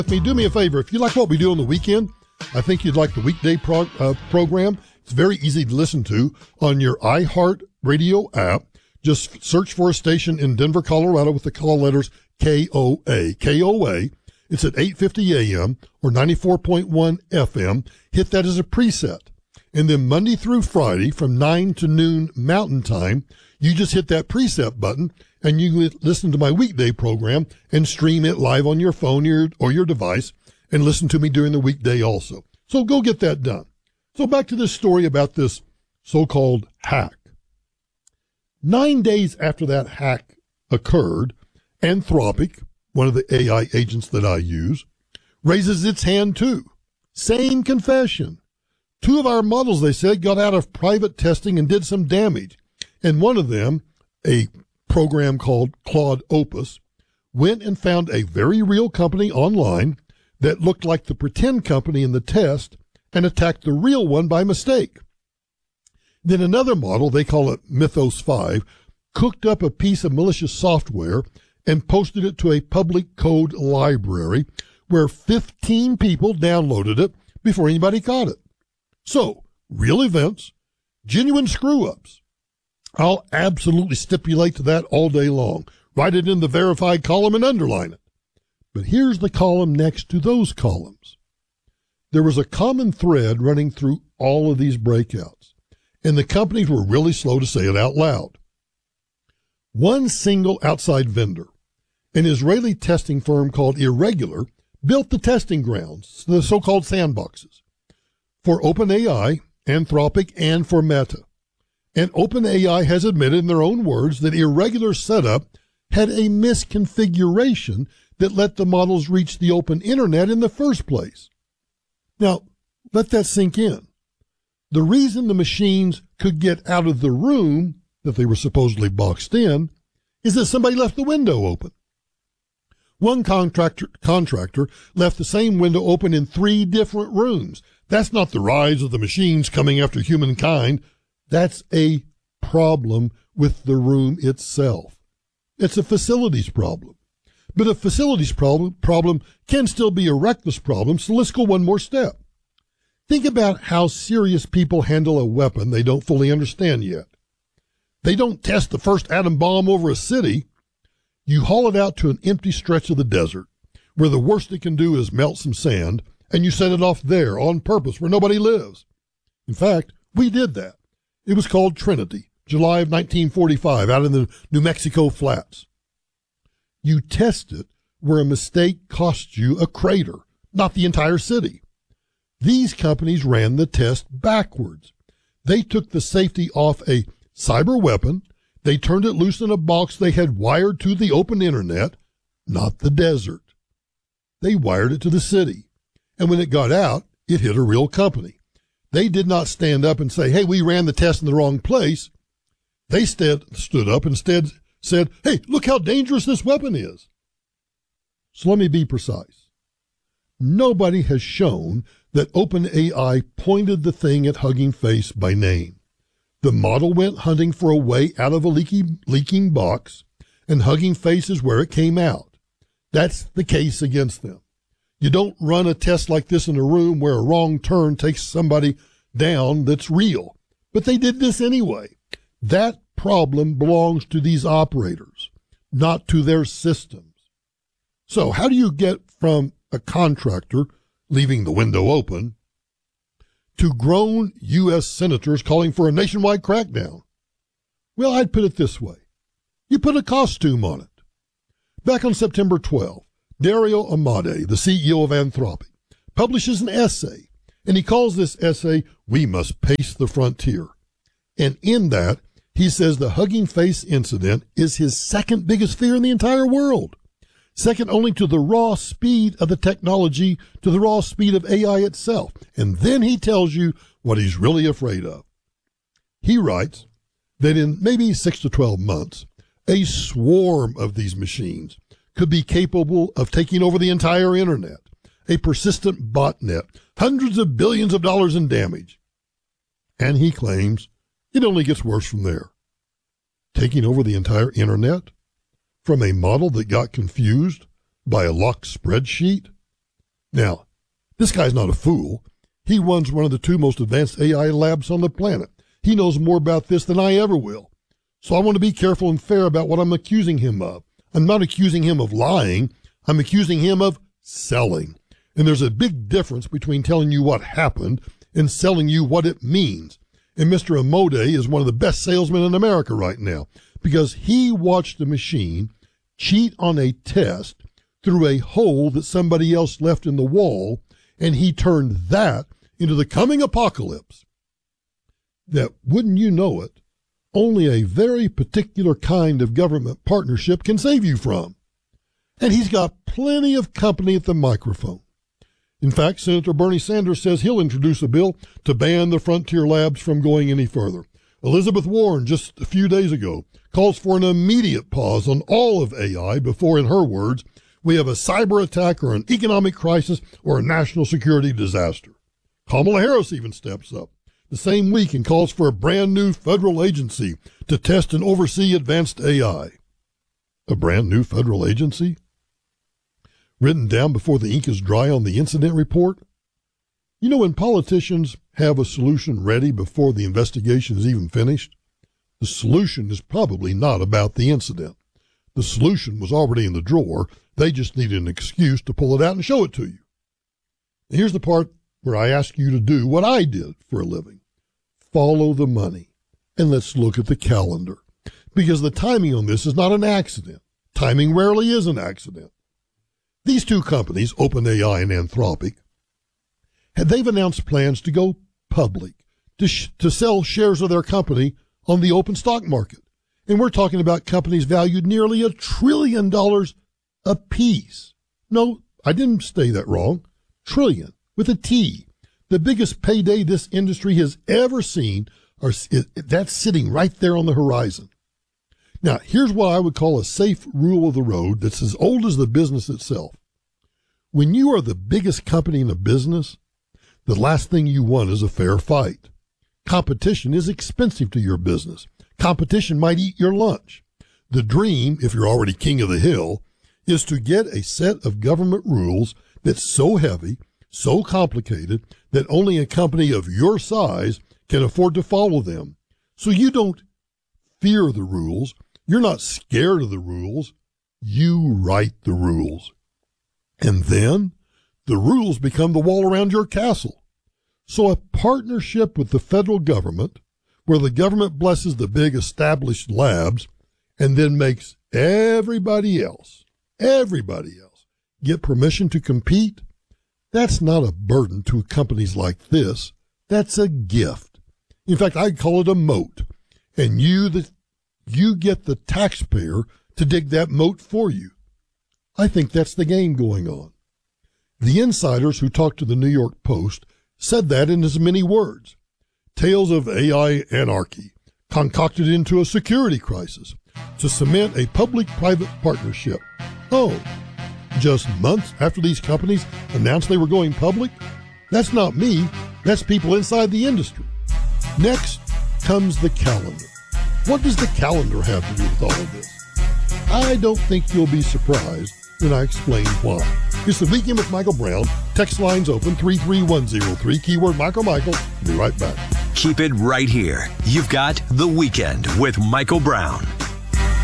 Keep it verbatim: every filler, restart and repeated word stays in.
Me, do me a favor. If you like what we do on the weekend, I think you'd like the weekday prog- uh, program. It's very easy to listen to on your iHeart Radio app. Just search for a station in Denver, Colorado with the call letters K O A. K O A. It's at eight fifty a.m. or ninety-four point one F M. Hit that as a preset. And then Monday through Friday from nine to noon Mountain Time, you just hit that preset button and you listen to my weekday program and stream it live on your phone or your, or your device and listen to me during the weekday also. So go get that done. So back to this story about this so-called hack. Nine days after that hack occurred, Anthropic, one of the A I agents that I use, raises its hand too. Same confession. Two of our models, they said, got out of private testing and did some damage. And one of them, a program called Claude Opus, went and found a very real company online that looked like the pretend company in the test and attacked the real one by mistake. Then another model, they call it Mythos five, cooked up a piece of malicious software and posted it to a public code library where fifteen people downloaded it before anybody caught it. So, real events, genuine screw-ups. I'll absolutely stipulate to that all day long. Write it in the verified column and underline it. But here's the column next to those columns. There was a common thread running through all of these breakouts, and the companies were really slow to say it out loud. One single outside vendor, an Israeli testing firm called Irregular, built the testing grounds, the so-called sandboxes, for OpenAI, Anthropic, and for Meta. And OpenAI has admitted in their own words that Irregular setup had a misconfiguration that let the models reach the open internet in the first place. Now, let that sink in. The reason the machines could get out of the room that they were supposedly boxed in is that somebody left the window open. One contractor, contractor left the same window open in three different rooms. That's not the rise of the machines coming after humankind. That's a problem with the room itself. It's a facilities problem. But a facilities problem, problem can still be a reckless problem, so let's go one more step. Think about how serious people handle a weapon they don't fully understand yet. They don't test the first atom bomb over a city. You haul it out to an empty stretch of the desert where the worst it can do is melt some sand, and you set it off there on purpose where nobody lives. In fact, we did that. It was called Trinity, July of nineteen forty-five, out in the New Mexico flats. You test it where a mistake cost you a crater, not the entire city. These companies ran the test backwards. They took the safety off a cyber weapon. They turned it loose in a box they had wired to the open internet, not the desert. They wired it to the city. And when it got out, it hit a real company. They did not stand up and say, hey, we ran the test in the wrong place. They st- stood up and instead said, hey, look how dangerous this weapon is. So let me be precise. Nobody has shown that OpenAI pointed the thing at Hugging Face by name. The model went hunting for a way out of a leaky, leaking box, and Hugging Face is where it came out. That's the case against them. You don't run a test like this in a room where a wrong turn takes somebody down that's real. But they did this anyway. That problem belongs to these operators, not to their systems. So how do you get from a contractor leaving the window open to grown U S senators calling for a nationwide crackdown? Well, I'd put it this way. You put a costume on it. Back on September twelfth, Dario Amodei, the C E O of Anthropic, publishes an essay, and he calls this essay, We Must Pace the Frontier. And in that, he says the Hugging Face incident is his second biggest fear in the entire world, second only to the raw speed of the technology, to the raw speed of A I itself. And then he tells you what he's really afraid of. He writes that in maybe six to twelve months, a swarm of these machines could be capable of taking over the entire internet, a persistent botnet, hundreds of billions of dollars in damage. And he claims it only gets worse from there. Taking over the entire internet from a model that got confused by a locked spreadsheet? Now, this guy's not a fool. He runs one of the two most advanced A I labs on the planet. He knows more about this than I ever will. So I want to be careful and fair about what I'm accusing him of. I'm not accusing him of lying. I'm accusing him of selling. And there's a big difference between telling you what happened and selling you what it means. And Mister Amode is one of the best salesmen in America right now because he watched a machine cheat on a test through a hole that somebody else left in the wall, and he turned that into the coming apocalypse that, wouldn't you know it, only a very particular kind of government partnership can save you from. And he's got plenty of company at the microphone. In fact, Senator Bernie Sanders says he'll introduce a bill to ban the frontier labs from going any further. Elizabeth Warren, just a few days ago, calls for an immediate pause on all of A I before, in her words, we have a cyber attack or an economic crisis or a national security disaster. Kamala Harris even steps up the same week and calls for a brand new federal agency to test and oversee advanced A I. A brand new federal agency? Written down before the ink is dry on the incident report? You know, when politicians have a solution ready before the investigation is even finished, the solution is probably not about the incident. The solution was already in the drawer. They just needed an excuse to pull it out and show it to you. And here's the part where I ask you to do what I did for a living. Follow the money. And let's look at the calendar. Because the timing on this is not an accident. Timing rarely is an accident. These two companies, OpenAI and Anthropic, had they've announced plans to go public, to, sh- to sell shares of their company on the open stock market. And we're talking about companies valued nearly a trillion dollars apiece. No, I didn't say that wrong. Trillion, with a T. The biggest payday this industry has ever seen, are, that's sitting right there on the horizon. Now, here's what I would call a safe rule of the road that's as old as the business itself. When you are the biggest company in a business, the last thing you want is a fair fight. Competition is expensive to your business. Competition might eat your lunch. The dream, if you're already king of the hill, is to get a set of government rules that's so heavy, so complicated, that only a company of your size can afford to follow them. So you don't fear the rules. You're not scared of the rules. You write the rules. And then the rules become the wall around your castle. So a partnership with the federal government, where the government blesses the big established labs and then makes everybody else, everybody else, get permission to compete, that's not a burden to companies like this. That's a gift. In fact, I'd call it a moat. And you, the, you get the taxpayer to dig that moat for you. I think that's the game going on. The insiders who talked to the New York Post said that in as many words. Tales of A I anarchy concocted into a security crisis to cement a public-private partnership. Oh, just months after these companies announced they were going public? That's not me. That's people inside the industry. Next comes the calendar. What does the calendar have to do with all of this? I don't think you'll be surprised when I explain why. It's the Weekend with Michael Brown. Text lines open three three one zero three, keyword Michael Michael. Be right back. Keep it right here. You've got The Weekend with Michael Brown.